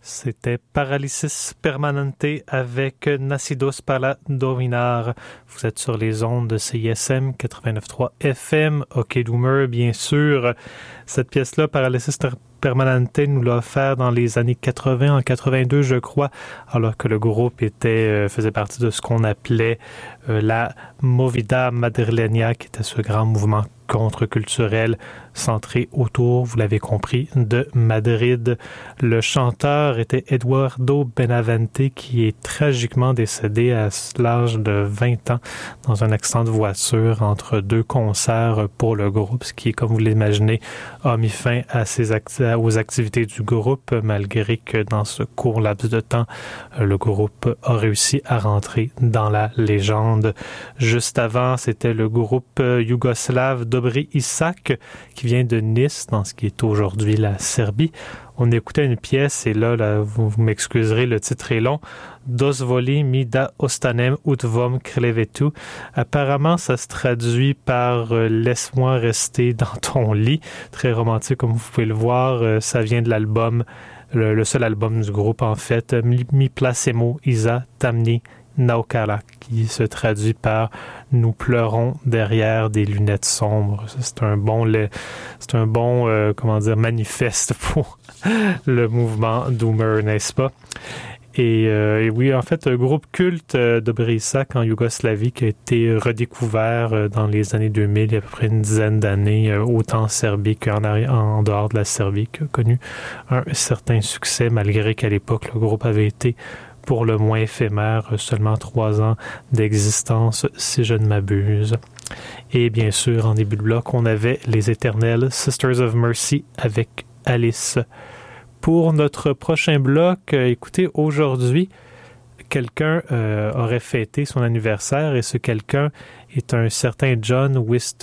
C'était Paralysis Permanente avec Nacidos para Dominar. Vous êtes sur les ondes de CISM 89.3 FM, OK Doomer, bien sûr. Cette pièce-là, Paralysis Permanente, nous l'a offert dans les années 80, en 82, je crois, alors que le groupe faisait partie de ce qu'on appelait la Movida Madrileña, qui était ce grand mouvement contre-culturel centré autour, vous l'avez compris, de Madrid. Le chanteur était Eduardo Benavente, qui est tragiquement décédé à l'âge de 20 ans dans un accident de voiture entre deux concerts pour le groupe, ce qui, comme vous l'imaginez, a mis fin aux activités du groupe, malgré que dans ce court laps de temps, le groupe a réussi à rentrer dans la légende. Juste avant, c'était le groupe yougoslave Dobri Isac, qui vient de Nice, dans ce qui est aujourd'hui la Serbie. On écoutait une pièce, et là vous m'excuserez, le titre est long, Dozvoli mi da ostanem ut vom klevetu. Apparemment, ça se traduit par Laisse-moi rester dans ton lit. Très romantique, comme vous pouvez le voir. Ça vient de l'album, le seul album du groupe, en fait, Mi placemo Isa Tamni Naukala, qui se traduit par Nous pleurons derrière des lunettes sombres. C'est un bon manifeste pour le mouvement Doomer, n'est-ce pas? Et oui, en fait, un groupe culte de Brisac en Yougoslavie qui a été redécouvert dans les années 2000, il y a à peu près une dizaine d'années, autant en Serbie qu'en dehors de la Serbie, qui a connu un certain succès, malgré qu'à l'époque, le groupe avait été pour le moins éphémère, seulement 3 ans d'existence, si je ne m'abuse. Et bien sûr, en début de bloc, on avait les éternels Sisters of Mercy avec Alice. Pour notre prochain bloc, écoutez, aujourd'hui, quelqu'un aurait fêté son anniversaire, et ce quelqu'un est un certain John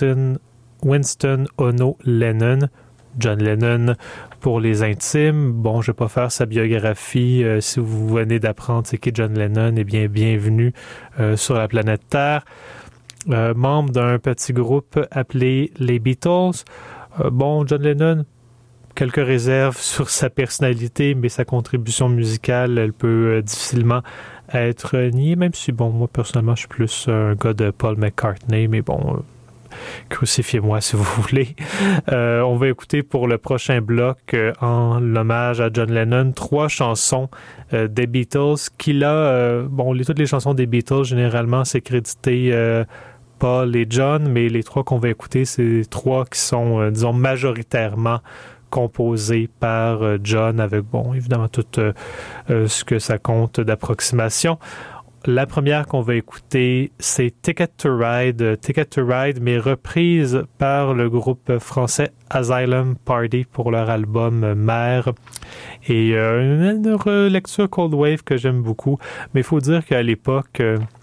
Winston Ono Lennon. John Lennon pour les intimes. Bon, je ne vais pas faire sa biographie. Si vous venez d'apprendre c'est qui John Lennon, eh bien, bienvenue sur la planète Terre. Membre d'un petit groupe appelé les Beatles. Bon, John Lennon, quelques réserves sur sa personnalité, mais sa contribution musicale, elle peut difficilement être niée, même si, bon, moi, personnellement, je suis plus un gars de Paul McCartney, mais bon... crucifiez-moi si vous voulez. On va écouter pour le prochain bloc, en l'hommage à John Lennon, 3 chansons des Beatles qu'il a... toutes les chansons des Beatles, généralement, c'est crédité Paul et John, mais les 3 qu'on va écouter, c'est 3 qui sont, disons, majoritairement composés par John, avec, bon, évidemment, tout ce que ça compte d'approximation. La première qu'on va écouter, c'est Ticket to Ride, mais reprise par le groupe français Asylum Party pour leur album Mère. Et une lecture Cold Wave que j'aime beaucoup. Mais il faut dire qu'à l'époque,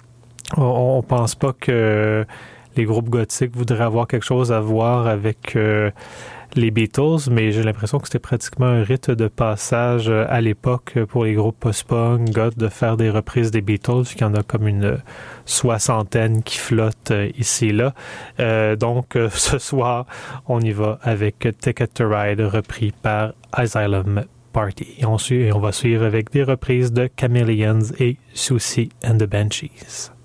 on pense pas que les groupes gothiques voudraient avoir quelque chose à voir avec... les Beatles, mais j'ai l'impression que c'était pratiquement un rite de passage à l'époque pour les groupes post-punk, goth, de faire des reprises des Beatles, qu'il y en a comme une 60aine qui flottent ici et là. Donc, ce soir, on y va avec Ticket to Ride, repris par Asylum Party. Et on va suivre avec des reprises de Chameleons et Susie and the Banshees.